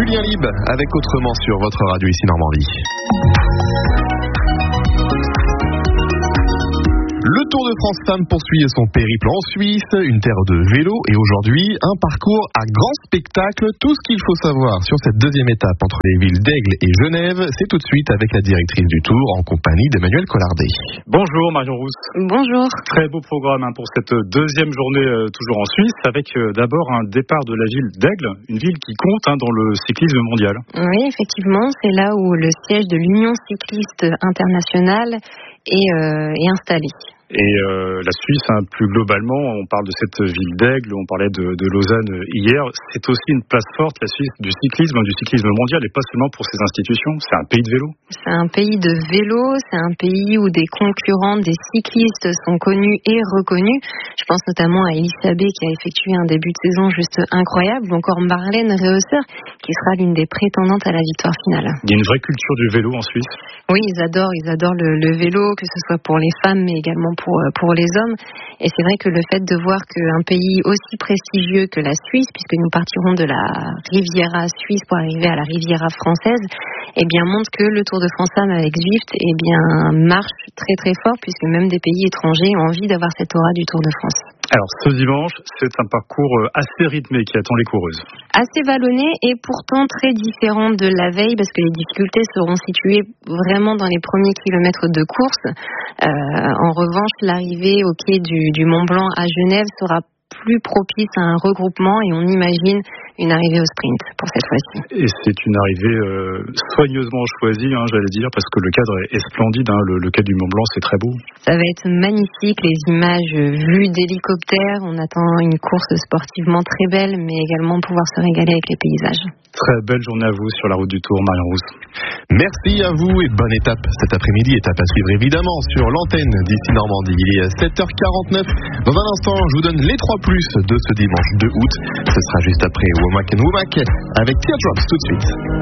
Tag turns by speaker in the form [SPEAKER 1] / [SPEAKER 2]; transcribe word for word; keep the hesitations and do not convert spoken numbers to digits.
[SPEAKER 1] Julien Lieb avec Autrement sur votre radio ici Normandie. Le Tour de France Femmes poursuit son périple en Suisse, une terre de vélo et aujourd'hui un parcours à grand spectacle. Tout ce qu'il faut savoir sur cette deuxième étape entre les villes d'Aigle et Genève, c'est tout de suite avec la directrice du Tour en compagnie d'Emmanuel Collardet.
[SPEAKER 2] Bonjour Marion Rousse.
[SPEAKER 3] Bonjour.
[SPEAKER 2] Très beau programme hein, pour cette deuxième journée euh, toujours en Suisse avec euh, d'abord un départ de la ville d'Aigle, une ville qui compte hein, dans le cyclisme mondial.
[SPEAKER 3] Oui, effectivement, c'est là où le siège de l'Union cycliste internationale est, euh, est installé.
[SPEAKER 2] Et euh, la Suisse, hein, plus globalement, on parle de cette ville d'Aigle, on parlait de, de Lausanne hier, c'est aussi une place forte, la Suisse, du cyclisme, du cyclisme mondial, et pas seulement pour ses institutions, c'est un pays de vélo.
[SPEAKER 3] C'est un pays de vélo, c'est un pays où des concurrents, des cyclistes sont connus et reconnus. Je pense notamment à Elisabeth qui a effectué un début de saison juste incroyable, ou encore Marlène Reusser qui sera l'une des prétendantes à la victoire finale.
[SPEAKER 2] Il y a une vraie culture du vélo en Suisse.
[SPEAKER 3] Oui, ils adorent, ils adorent le, le vélo, que ce soit pour les femmes, mais également pour Pour, pour les hommes. Et c'est vrai que le fait de voir qu'un pays aussi prestigieux que la Suisse, puisque nous partirons de la Riviera suisse pour arriver à la Riviera française, eh bien, montre que le Tour de France Femmes avec Zwift eh bien, marche très très fort, puisque même des pays étrangers ont envie d'avoir cette aura du Tour de France.
[SPEAKER 2] Alors ce dimanche, c'est un parcours assez rythmé qui attend les coureuses.
[SPEAKER 3] Assez vallonné et pourtant très différent de la veille, parce que les difficultés seront situées vraiment dans les premiers kilomètres de course. Euh, en revanche, l'arrivée au quai du, du Mont Blanc à Genève sera plus propice à un regroupement et on imagine une arrivée au sprint pour cette fois-ci.
[SPEAKER 2] Et c'est une arrivée euh, soigneusement choisie, hein, j'allais dire, parce que le cadre est splendide, hein, le, le quai du Mont Blanc, c'est très beau.
[SPEAKER 3] Ça va être magnifique, les images vues d'hélicoptère, on attend une course sportivement très belle, mais également pouvoir se régaler avec les paysages.
[SPEAKER 2] Très belle journée à vous sur la route du Tour, Marion Rousse.
[SPEAKER 1] Merci à vous et bonne étape cet après-midi, étape à suivre évidemment sur l'antenne d'ici Normandie. Il est sept heures quarante-neuf. Dans un instant, je vous donne les trois plus de ce dimanche deux août. Ce sera juste après Womack and Womack avec Teardrops tout de suite.